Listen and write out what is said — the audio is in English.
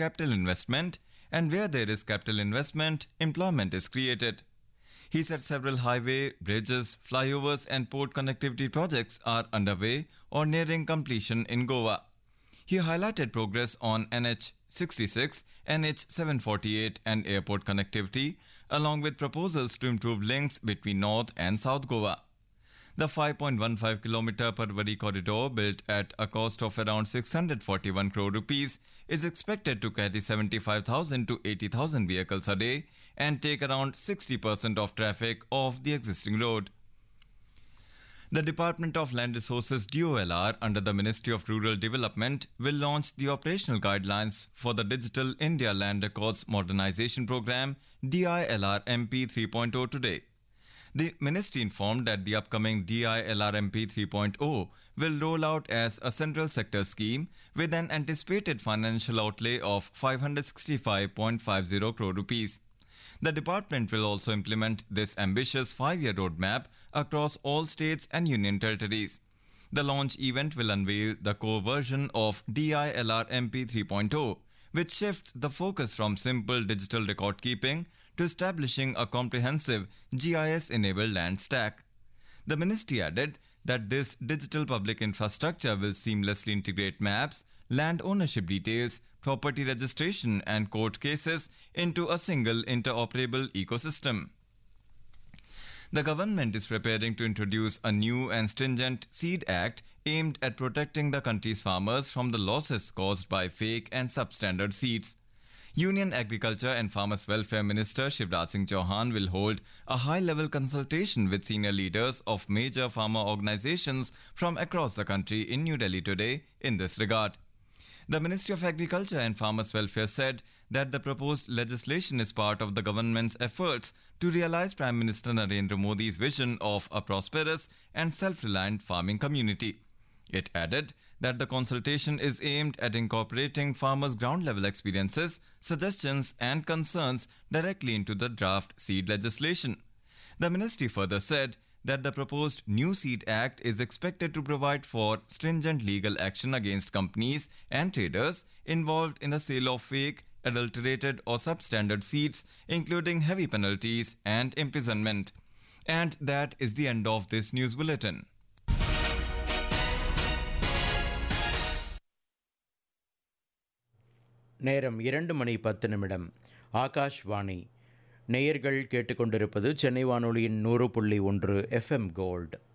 capital investment, and where there is capital investment, employment is created. He said several highway, bridges, flyovers, and port connectivity projects are underway or nearing completion in Goa. He highlighted progress on NH 66, NH 748, and airport connectivity, along with proposals to improve links between North and South Goa. The 5.15 km Parwari corridor, built at a cost of around 641 crore rupees, is expected to carry 75,000 to 80,000 vehicles a day and take around 60% of traffic off the existing road. The Department of Land Resources DOLR under the Ministry of Rural Development will launch the operational guidelines for the Digital India Land Records Modernization Program DILR MP 3.0 today. The ministry informed that the upcoming DILR MP 3.0 will roll out as a central sector scheme with an anticipated financial outlay of 565.50 crore rupees. The department will also implement this ambitious 5-year roadmap across all states and union territories. The launch event will unveil the core version of DILR MP 3.0, which shifts the focus from simple digital record keeping to establishing a comprehensive GIS-enabled land stack. The ministry added that this digital public infrastructure will seamlessly integrate maps, land ownership details, property registration, and court cases into a single interoperable ecosystem. The government is preparing to introduce a new and stringent Seed Act aimed at protecting the country's farmers from the losses caused by fake and substandard seeds. Union Agriculture and Farmers Welfare Minister Shivraj Singh Chauhan will hold a high-level consultation with senior leaders of major farmer organizations from across the country in New Delhi today in this regard. The Ministry of Agriculture and Farmers Welfare said that the proposed legislation is part of the government's efforts to realize Prime Minister Narendra Modi's vision of a prosperous and self-reliant farming community. It added that the consultation is aimed at incorporating farmers' ground-level experiences, suggestions and concerns directly into the draft seed legislation. The ministry further said that the proposed new Seed Act is expected to provide for stringent legal action against companies and traders involved in the sale of fake, adulterated or substandard seeds, including heavy penalties and imprisonment. And that is the end of this news bulletin. நேரம் 2:10 ஆகாஷ்வாணி. நேயர்கள் கேட்டுக்கொண்டிருப்பது சென்னை வானொலியின் 100.1 FM gold.